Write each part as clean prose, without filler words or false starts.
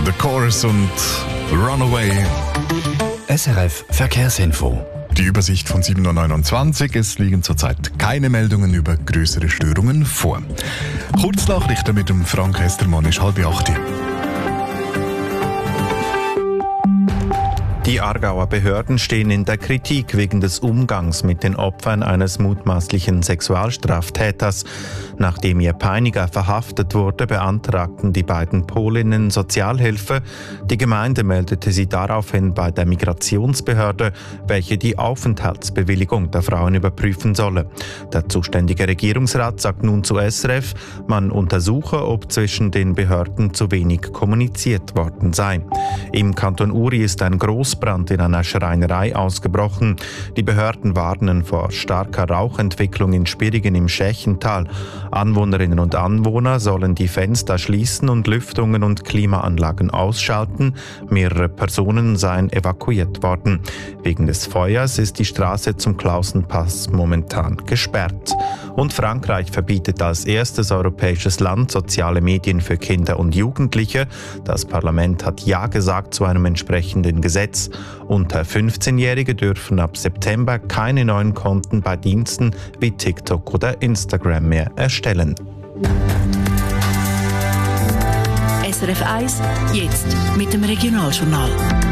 The Chorus und Runaway. SRF Verkehrsinfo. Die Übersicht von 7.29 Uhr. Es liegen zurzeit keine Meldungen über größere Störungen vor. Kurznachrichten mit dem Frank Hestermann ist 7:30. Die Aargauer Behörden stehen in der Kritik wegen des Umgangs mit den Opfern eines mutmaßlichen Sexualstraftäters. Nachdem ihr Peiniger verhaftet wurde, beantragten die beiden Polinnen Sozialhilfe. Die Gemeinde meldete sie daraufhin bei der Migrationsbehörde, welche die Aufenthaltsbewilligung der Frauen überprüfen solle. Der zuständige Regierungsrat sagt nun zu SRF, man untersuche, ob zwischen den Behörden zu wenig kommuniziert worden sei. Im Kanton Uri ist ein Großbrand in einer Schreinerei ausgebrochen. Die Behörden warnen vor starker Rauchentwicklung in Spirigen im Schächental. Anwohnerinnen und Anwohner sollen die Fenster schließen und Lüftungen und Klimaanlagen ausschalten. Mehrere Personen seien evakuiert worden. Wegen des Feuers ist die Straße zum Klausenpass momentan gesperrt. Und Frankreich verbietet als erstes europäisches Land soziale Medien für Kinder und Jugendliche. Das Parlament hat Ja gesagt zu einem entsprechenden Gesetz. Unter 15-Jährige dürfen ab September keine neuen Konten bei Diensten wie TikTok oder Instagram mehr erstellen. SRF 1, jetzt mit dem Regionaljournal.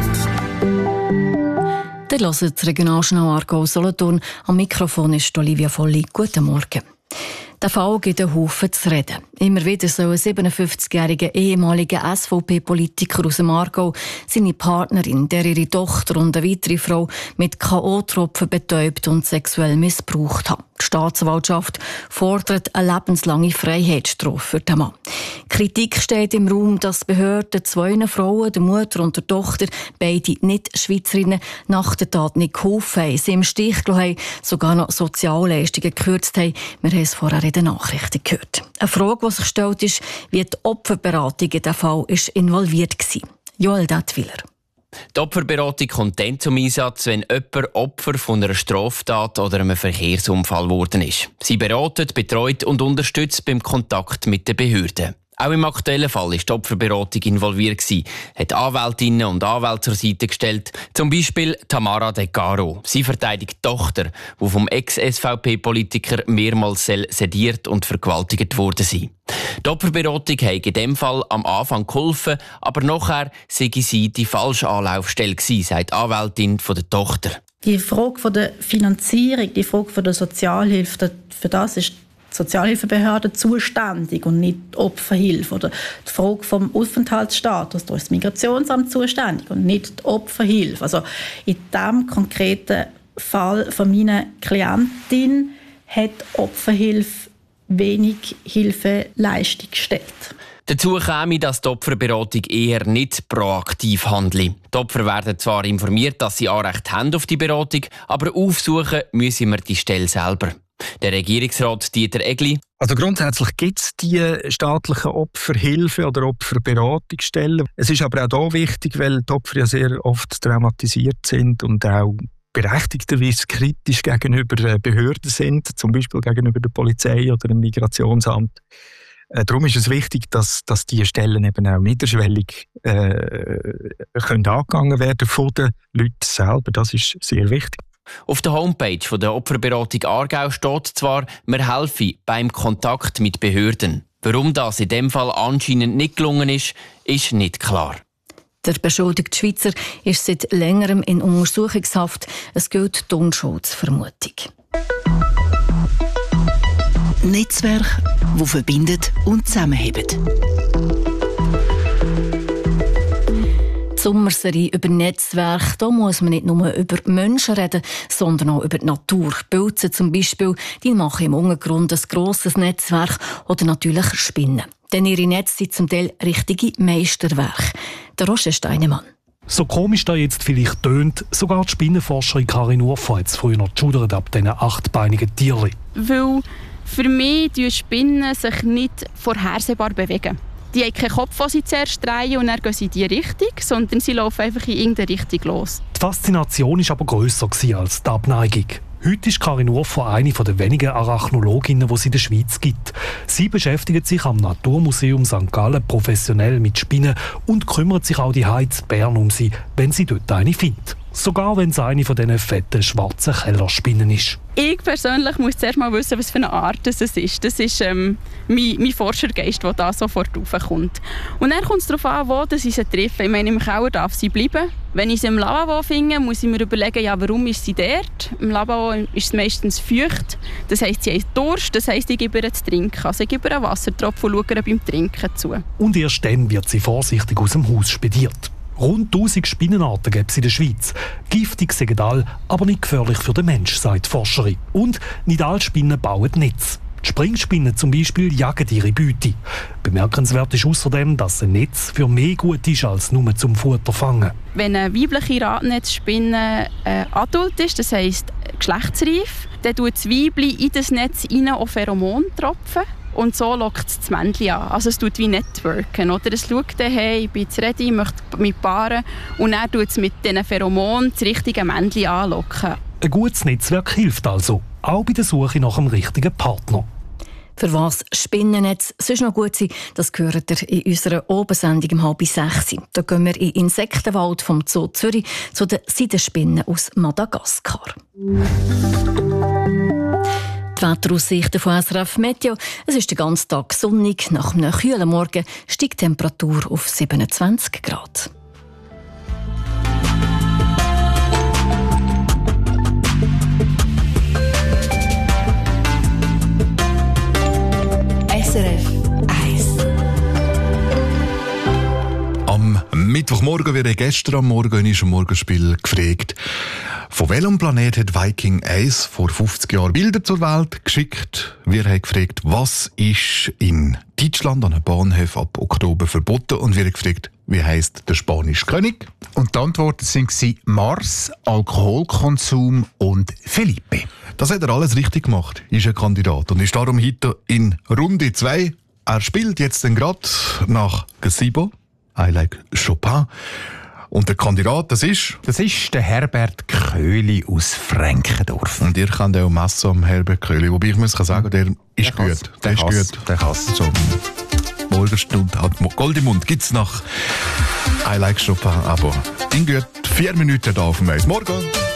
Ihr hört das Regionaljournal Aargau-Solothurn. Am Mikrofon ist Olivia Volli. Guten Morgen. Der Fall gibt einen Haufen zu reden. Immer wieder soll ein 57-jähriger ehemaliger SVP-Politiker aus dem Aargau seine Partnerin, der ihre Tochter und eine weitere Frau mit K.O.-Tropfen betäubt und sexuell missbraucht haben. Die Staatsanwaltschaft fordert eine lebenslange Freiheitsstrafe für den Mann. Kritik steht im Raum, dass Behörden zwei Frauen, der Mutter und der Tochter, beide Nicht-Schweizerinnen, nach der Tat nicht geholfen haben, sie im Stich gelassen haben, sogar noch Sozialleistungen gekürzt haben. Wir haben es vorher in den Nachrichten gehört. Eine Frage, die sich stellt, ist, wie die Opferberatung in diesem Fall involviert war. Joel Dettwiller. Die Opferberatung kommt dann zum Einsatz, wenn jemand Opfer von einer Straftat oder einem Verkehrsunfall geworden ist. Sie beratet, betreut und unterstützt beim Kontakt mit den Behörden. Auch im aktuellen Fall war die Opferberatung involviert, hat Anwältinnen und Anwälte zur Seite gestellt. Zum Beispiel Tamara De Caro. Sie verteidigt die Tochter, die vom Ex-SVP-Politiker mehrmals sediert und vergewaltigt worden sei. Die Opferberatung hat in diesem Fall am Anfang geholfen, aber nachher sei sie die falsche Anlaufstelle gewesen, sagt die Anwältin von der Tochter. Die Frage von der Finanzierung, die Frage von der Sozialhilfe, für das ist die Sozialhilfebehörde zuständig und nicht die Opferhilfe. Oder die Frage vom Aufenthaltsstatus, da ist das Migrationsamt zuständig und nicht die Opferhilfe. Also in diesem konkreten Fall von meiner Klientin hat die Opferhilfe wenig Hilfeleistung gestellt. Dazu käme, dass die Opferberatung eher nicht proaktiv handelt. Die Opfer werden zwar informiert, dass sie Anrecht haben auf die Beratung, aber aufsuchen müssen wir die Stelle selber. Der Regierungsrat Dieter Egli. Also grundsätzlich gibt es die staatlichen Opferhilfe- oder Opferberatungsstellen. Es ist aber auch hier wichtig, weil die Opfer ja sehr oft traumatisiert sind und auch berechtigterweise kritisch gegenüber Behörden sind, zum Beispiel gegenüber der Polizei oder dem Migrationsamt. Darum ist es wichtig, dass diese Stellen eben auch niederschwellig können angegangen werden von den Leuten selber. Das ist sehr wichtig. Auf der Homepage der Opferberatung Aargau steht zwar, wir helfen beim Kontakt mit Behörden. Warum das in diesem Fall anscheinend nicht gelungen ist, ist nicht klar. Der beschuldigte Schweizer ist seit längerem in Untersuchungshaft. Es gilt die Unschuldsvermutung. Netzwerk, das verbindet und zusammenhält. Die Sommerserie über Netzwerke, da muss man nicht nur über Menschen reden, sondern auch über die Natur. Pilze zum Beispiel, die machen im Untergrund ein grosses Netzwerk oder natürlich Spinnen. Denn ihre Netze sind zum Teil richtige Meisterwerke. Der Roger Steinemann. So komisch da jetzt vielleicht tönt, sogar die Spinnenforscherin Karin Urfa hat es früher noch geschudert ab diesen 8beinigen Tierchen. Weil für mich die Spinnen sich nicht vorhersehbar bewegen. Die haben keinen Kopf, den sie zuerst drehen und dann gehen sie in die Richtung, sondern sie laufen einfach in irgendeine Richtung los. Die Faszination war aber grösser als die Abneigung. Heute ist Karin Urfer eine der wenigen Arachnologinnen, die es in der Schweiz gibt. Sie beschäftigt sich am Naturmuseum St. Gallen professionell mit Spinnen und kümmert sich auch die in Bern um sie, wenn sie dort eine findet. Sogar wenn es eine von diesen fetten, schwarzen Kellerspinnen ist. Ich persönlich muss zuerst mal wissen, was für eine Art es ist. Das ist mein Forschergeist, der da sofort raufkommt. Und dann kommt es darauf an, wo ich sie treffe. Ich meine, im Keller darf sie bleiben. Wenn ich sie im Lavabo finde, muss ich mir überlegen, ja, warum ist sie dort? Im Lavabo ist es meistens feucht. Das heisst, sie hat Durst. Das heisst, ich gebe ihr zu trinken. Also ich gebe ihr einen Wassertropfen und schaue ihr beim Trinken zu. Und erst dann wird sie vorsichtig aus dem Haus spediert. Rund 1000 Spinnenarten gibt es in der Schweiz. Giftig sind alle, aber nicht gefährlich für den Menschen, sagt die Forscherin. Und nicht alle Spinnen bauen Netz. Die Springspinnen zum Beispiel jagen ihre Beute. Bemerkenswert ist außerdem, dass ein Netz für mehr gut ist, als nur zum Futter fangen. Wenn eine weibliche Radnetzspinne adult ist, das heisst geschlechtsreif, dann tut das Weibchen in das Netz auch Pheromon tropfen. Und so lockt es das Männchen an. Also es tut wie Networken. Oder? Es schaut dann, hey, ich bin jetzt ready, ich möchte mich paaren. Und dann tut es mit diesen Pheromonen das richtige Männchen anlocken. Ein gutes Netzwerk hilft also, auch bei der Suche nach einem richtigen Partner. Für was Spinnennetz sonst noch gut sind, das gehört ihr in unserer Obersendung um 5:30. Da gehen wir in den Insektenwald vom Zoo Zürich zu den Seidenspinnen aus Madagaskar. Die Wetteraussichten von SRF Meteo. Es ist den ganzen Tag sonnig. Nach einem kühlen Morgen steigt die Temperatur auf 27 Grad. SRF 1. Am Mittwochmorgen werde ich gestern am Morgen in einem Morgenspiel gefragt, von welchem Planet hat Viking 1 vor 50 Jahren Bilder zur Welt geschickt? Wir haben gefragt, was ist in Deutschland an den Bahnhöfen ab Oktober verboten? Und wir haben gefragt, wie heisst der spanische König? Und die Antworten waren Mars, Alkoholkonsum und Felipe. Das hat er alles richtig gemacht, ist ein Kandidat und ist darum heute in Runde 2. Er spielt jetzt dann gerade nach Gazebo, I Like Chopin. Und der Kandidat, das ist der Herbert Köhli aus Frankendorf. Und ihr kennt auch Messer am Herbert Köhli. Wobei ich muss sagen, der ist gut. Der ist gut. Der kann so. Morgenstunde hat Gold im Mund. Gibt's nach I Like Chopin, aber in gut 4 Minuten da auf dem Eis. Morgen!